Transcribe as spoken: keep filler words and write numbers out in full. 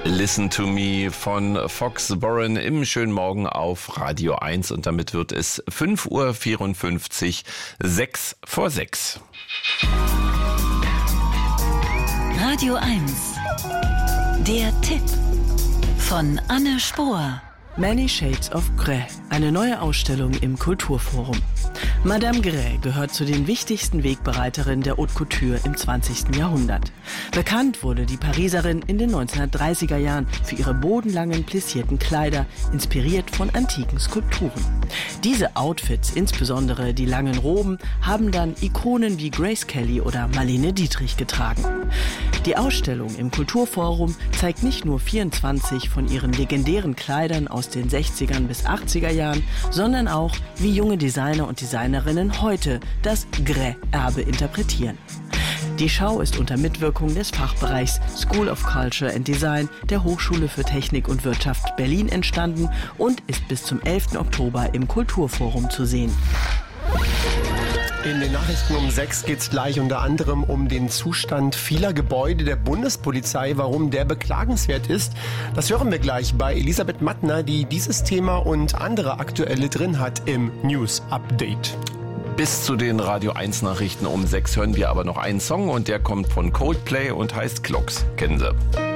Listen to Me von Fox Warren im schönen Morgen auf Radio eins und damit wird es fünf Uhr vierundfünfzig, sechs vor sechs. Radio eins. Der Tipp von Anne Spohr. Many Shades of Grey, eine neue Ausstellung im Kulturforum. Madame Grey gehört zu den wichtigsten Wegbereiterinnen der Haute Couture im zwanzigsten Jahrhundert. Bekannt wurde die Pariserin in den neunzehnhundertdreißiger Jahren für ihre bodenlangen, plissierten Kleider, inspiriert von antiken Skulpturen. Diese Outfits, insbesondere die langen Roben, haben dann Ikonen wie Grace Kelly oder Marlene Dietrich getragen. Die Ausstellung im Kulturforum zeigt nicht nur vierundzwanzig von ihren legendären Kleidern aus den sechziger bis achtziger Jahren, sondern auch, wie junge Designer und Designerinnen heute das Grey-Erbe interpretieren. Die Schau ist unter Mitwirkung des Fachbereichs School of Culture and Design der Hochschule für Technik und Wirtschaft Berlin entstanden und ist bis zum elften Oktober im Kulturforum zu sehen. In den Nachrichten um sechs geht es gleich unter anderem um den Zustand vieler Gebäude der Bundespolizei, warum der beklagenswert ist. Das hören wir gleich bei Elisabeth Mattner, die dieses Thema und andere aktuelle drin hat im News Update. Bis zu den Radio eins Nachrichten um sechs hören wir aber noch einen Song und der kommt von Coldplay und heißt Clocks. Kennen Sie?